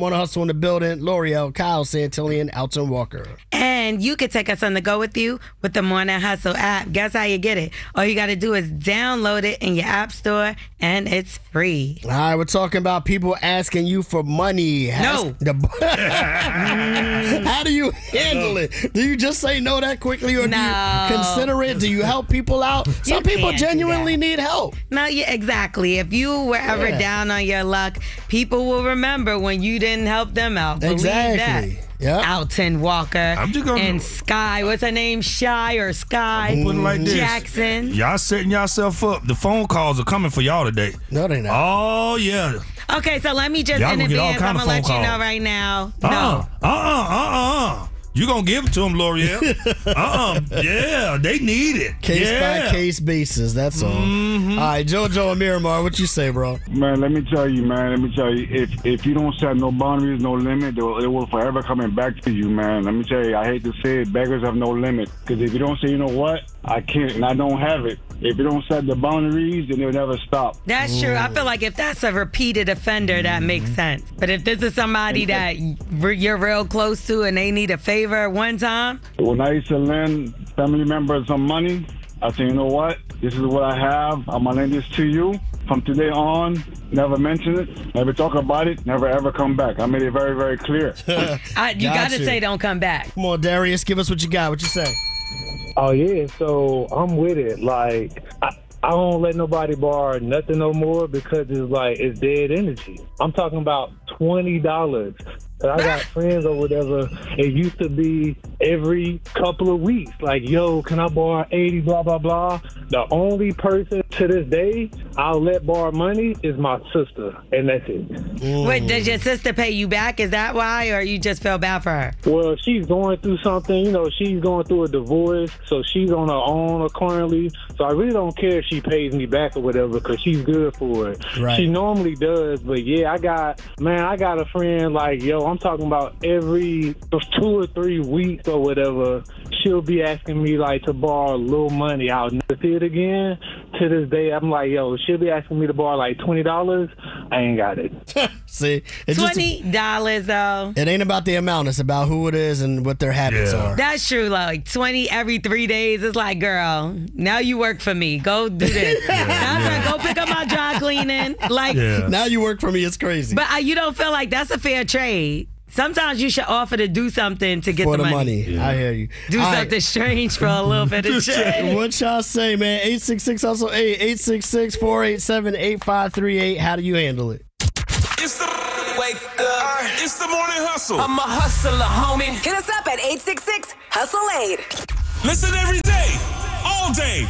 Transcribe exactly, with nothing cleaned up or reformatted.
Morning Hustle in the building. L'Oreal, Kyle Santillian, Alton Walker. And you can take us on the go with you with the Morning Hustle app. Guess how you get it? All you got to do is download it in your app store, and it's free. All right, we're talking about people asking you for money. No. The, how do you handle it? Do you just say no that quickly, or No. do you consider it? Do you help people out? Some You people can't do genuinely that. need help. No, yeah, exactly. If you were ever Yeah. down on your luck, people will remember when you didn't help them out. Believe Exactly. that. Yep. Alton Walker I'm just gonna- and Sky. What's her name? Shy or Sky? I'm putting it like this. Jackson. Y'all setting yourself up. The phone calls are coming for y'all today. No, they not. Oh, yeah. Okay, so let me just Y'all in gonna get all advance, I'm kind gonna of let phone you know calls. right now. Uh-uh. No. Uh-uh. Uh-uh. You gonna give it to them, L'Oreal. uh-uh. Yeah, they need it. Case yeah. by case basis, that's all. Mm-hmm. All right, JoJo and Miramar, what you say, bro? Man, let me tell you, man. Let me tell you, if if you don't set no boundaries, no limit, it will, it will forever coming back to you, man. Let me tell you, I hate to say it, beggars have no limit. Because if you don't say, you know what, I can't, and I don't have it. If you don't set the boundaries, then it'll never stop. That's true. I feel like if that's a repeated offender, that makes sense. But if this is somebody that you're real close to and they need a favor one time, When I used to lend family members some money, I say, you know what, this is what I have. I'm gonna lend this to you. From today on, never mention it, never talk about it, never ever come back. I made it very, very clear. I, you Got got to you. say don't come back. Come on, Darius, give us what you got. What you say? Oh yeah, so I'm with it. Like I, I don't let nobody borrow nothing no more because it's like it's dead energy. I'm talking about twenty dollars. I got friends or whatever. It used to be every couple of weeks. Like, yo, can I borrow eighty? Blah blah blah. The only person to this day I'll let borrow money is my sister, and that's it. Wait, does your sister pay you back? Is that why, or you just feel bad for her? Well, she's going through something. You know, she's going through a divorce, so she's on her own currently. So I really don't care if she pays me back or whatever because she's good for it. Right. She normally does, but yeah, I got, man, I got a friend like, yo, I'm talking about every two or three weeks or whatever, she'll be asking me like to borrow a little money. I'll never see it again. To this day, I'm like, yo, she'll be asking me to borrow like twenty dollars. I ain't got it. See, it's just- Twenty dollars though. it ain't about the amount. It's about who it is and what their habits Yeah. are. That's true. Like twenty every three days. It's like, girl, now you work for me. Go do this. Now it's like, go pick up my dry cleaning. Like, Yeah. Now you work for me. It's crazy. but uh, you don't feel like that's a fair trade. Sometimes you should offer to do something to get for the the money. money. I hear you. Do All right. something strange for a little bit of change. What y'all say, man? eight six six hustle eight, eight six six, four eight seven, eight five three eight. How do you handle it? It's the wake up. It's the morning hustle. I'm a hustler, homie. Hit us up at eight six six hustle eight. Listen every day, all day,